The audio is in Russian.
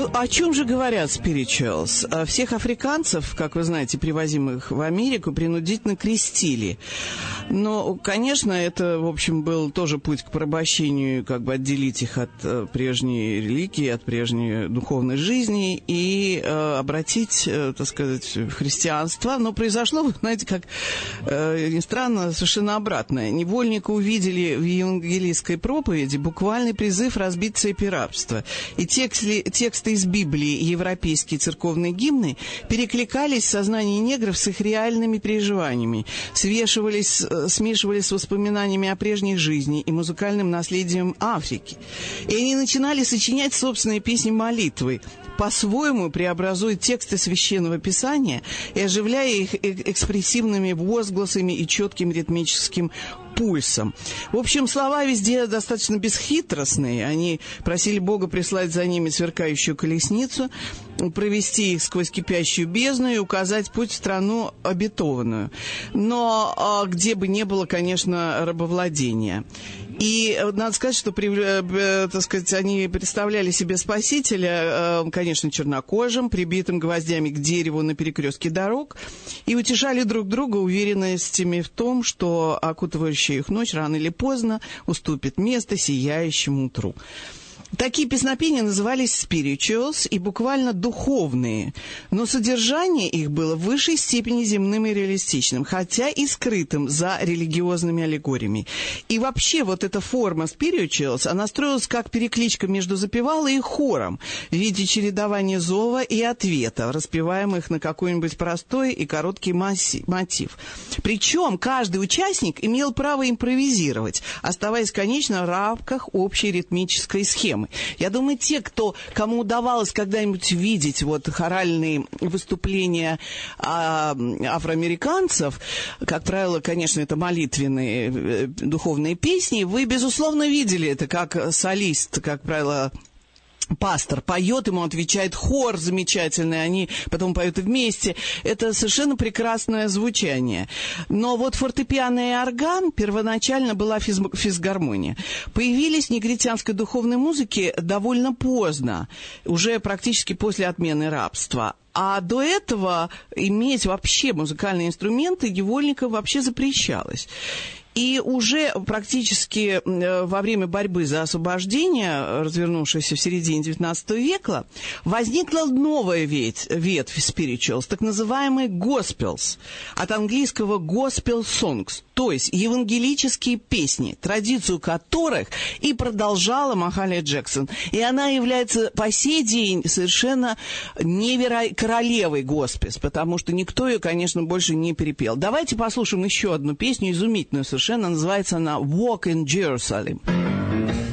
о чем же говорят spirituals? Всех африканцев, как вы знаете, привозимых в Америку, принудительно крестили. Но, конечно, это, в общем, был тоже путь к порабощению, как бы отделить их от прежней религии, от прежней духовной жизни и обратить, так сказать, в христианство. Но произошло, вы знаете, как ни странно, совершенно обратное. Невольника увидели в евангелийской проповеди буквальный призыв разбить цепи рабства. И тексты из Библии и европейские церковные гимны перекликались в сознании негров с их реальными переживаниями, смешивались с воспоминаниями о прежней жизни и музыкальным наследием Африки. И они начинали сочинять собственные песни-молитвы, по-своему преобразуя тексты Священного Писания и оживляя их экспрессивными возгласами и четким ритмическим пульсом. В общем, слова везде достаточно бесхитростные. Они просили Бога прислать за ними сверкающую колесницу, провести их сквозь кипящую бездну и указать путь в страну обетованную. Но где бы не было, конечно, рабовладения. И надо сказать, что, так сказать, они представляли себе Спасителя, конечно, чернокожим, прибитым гвоздями к дереву на перекрестке дорог, и утешали друг друга уверенностями в том, что окутывающая их ночь рано или поздно уступит место сияющему утру. Такие песнопения назывались spirituals и буквально духовные, но содержание их было в высшей степени земным и реалистичным, хотя и скрытым за религиозными аллегориями. И вообще вот эта форма spirituals, она строилась как перекличка между запевалой и хором в виде чередования зова и ответа, распеваемых на какой-нибудь простой и короткий мотив. Причем каждый участник имел право импровизировать, оставаясь, конечно, в рамках общей ритмической схемы. Я думаю, кому удавалось когда-нибудь видеть вот хоральные выступления афроамериканцев, как правило, конечно, это молитвенные духовные песни, вы, безусловно, видели это, как солист, как правило, пастор поет, ему отвечает хор замечательный, они потом поют вместе. Это совершенно прекрасное звучание. Но вот фортепиано и орган первоначально была физгармония. Появились в негритянской духовной музыке довольно поздно, уже практически после отмены рабства. А до этого иметь вообще музыкальные инструменты невольникам вообще запрещалось. И уже практически во время борьбы за освобождение, развернувшейся в середине XIX века, возникла новая ветвь spirituals, так называемые gospels, от английского gospel songs, то есть евангелические песни, традицию которых и продолжала Махалия Джексон. И она является по сей день совершенно королевой госпес, потому что никто ее, конечно, больше не перепел. Давайте послушаем еще одну песню, изумительную совершенно, называется она «Walk in Jerusalem».